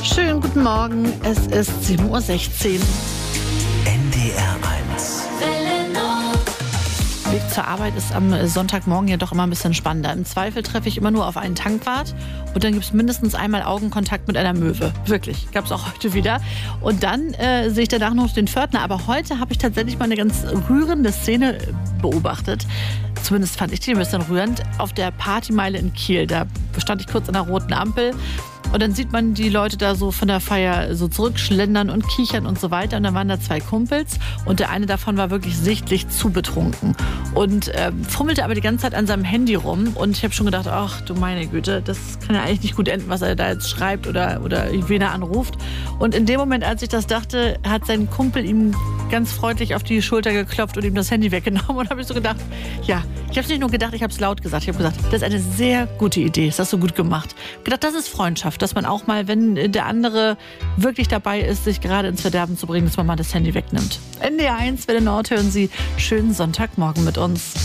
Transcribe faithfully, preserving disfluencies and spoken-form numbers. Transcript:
Schönen guten Morgen, es ist sieben Uhr sechzehn. N D R eins. Der Weg zur Arbeit ist am Sonntagmorgen ja doch immer ein bisschen spannender. Im Zweifel treffe ich immer nur auf einen Tankwart und dann gibt es mindestens einmal Augenkontakt mit einer Möwe. Wirklich, gab es auch heute wieder. Und dann äh, sehe ich danach noch den Pförtner. Aber heute habe ich tatsächlich mal eine ganz rührende Szene beobachtet. Zumindest fand ich die ein bisschen rührend. Auf der Partymeile in Kiel, da stand ich kurz an der roten Ampel. Und dann sieht man die Leute da so von der Feier so zurückschlendern und kichern und so weiter. Und dann waren da zwei Kumpels und der eine davon war wirklich sichtlich zu betrunken und äh, fummelte aber die ganze Zeit an seinem Handy rum. Und ich habe schon gedacht, ach du meine Güte, das kann ja eigentlich nicht gut enden, was er da jetzt schreibt oder, oder wen er anruft. Und in dem Moment, als ich das dachte, hat sein Kumpel ihm ganz freundlich auf die Schulter geklopft und ihm das Handy weggenommen. Und habe ich so gedacht, ja, ich habe es nicht nur gedacht, ich habe es laut gesagt. Ich habe gesagt, das ist eine sehr gute Idee, das hast du gut gemacht. Ich habe gedacht, das ist Freundschaft, dass man auch mal, wenn der andere wirklich dabei ist, sich gerade ins Verderben zu bringen, dass man mal das Handy wegnimmt. N D R eins, Welle Nord, hören Sie schönen Sonntagmorgen mit uns.